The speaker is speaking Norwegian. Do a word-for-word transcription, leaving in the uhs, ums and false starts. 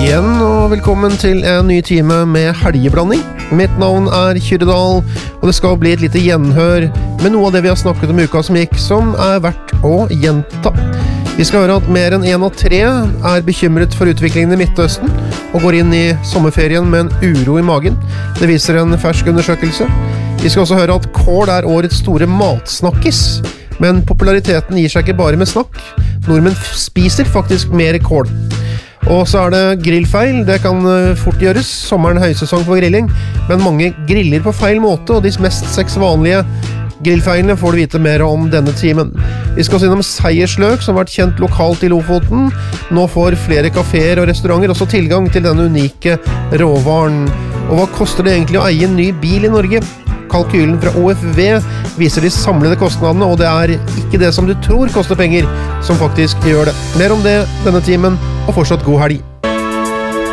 igjen, og velkommen til en ny time med helgeblanding. Mitt navn er Kyrredal, og det skal bli et lite gjenhør med noe av det vi har snakket om uka som gikk, som er verdt å gjenta. Vi skal høre at mer enn en av tre er bekymret for utviklingen i Midtøsten, og går inn i sommerferien med en uro i magen. Det viser en fersk undersøkelse. Vi skal også høre at kål er årets store matsnakkis, men populariteten gir seg ikke bare med snakk. Nordmenn spiser faktisk mer kål. Og så er det grillfeil, det kan fort gjøres, sommeren høysesong for grilling, men mange griller på feil måte, og de mest seks vanlige grillfeilene får du vite mer om denne timen. Vi skal også innom seiersløk, som har vært kjent lokalt i Lofoten. Nå får flere kaféer og restauranter også tilgang til denne unike råvaren. Og hva koster det egentlig å eie en ny bil i Norge? Kalkylen fra O F V viser de samlede kostnadene, og det er ikke det som du tror koster penger, som faktisk gjør det. Mer om det denne timen, og fortsatt god helg.